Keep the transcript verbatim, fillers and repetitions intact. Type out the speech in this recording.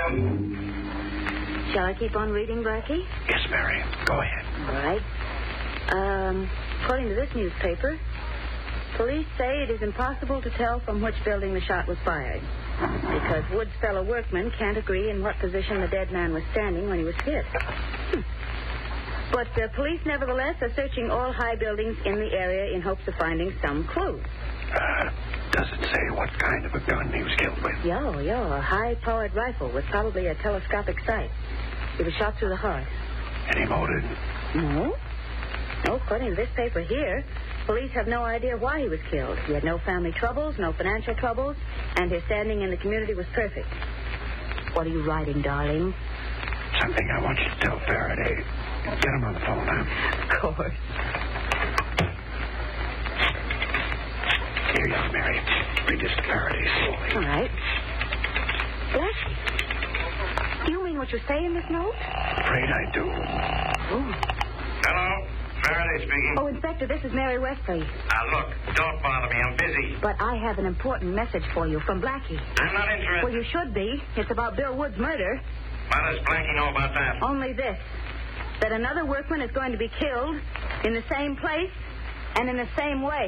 Shall I keep on reading, Blackie? Yes, Mary. Go ahead. All right. Um, according to this newspaper, police say it is impossible to tell from which building the shot was fired because Wood's fellow workmen can't agree in what position the dead man was standing when he was hit. Hmm. But uh, police, nevertheless, are searching all high buildings in the area in hopes of finding some clue. Uh, does it say what kind of a gun he was killed with? Yeah, yeah, a high-powered rifle with probably a telescopic sight. He was shot through the heart. Any motive? No. No, according to this paper here, police have no idea why he was killed. He had no family troubles, no financial troubles, and his standing in the community was perfect. What are you writing, darling? Something I want you to tell Faraday. Get him on the phone now. Of course. Here you are, Mary. Read this to Faraday slowly. All right. Blackie, do you mean what you say in this note? Afraid I do. Oh. Hello? Faraday speaking. Oh, Inspector, this is Mary Wesley. Now, look, don't bother me. I'm busy. But I have an important message for you from Blackie. I'm not interested. Well, you should be. It's about Bill Wood's murder. What does Blackie know about that? Only this, that another workman is going to be killed in the same place and in the same way.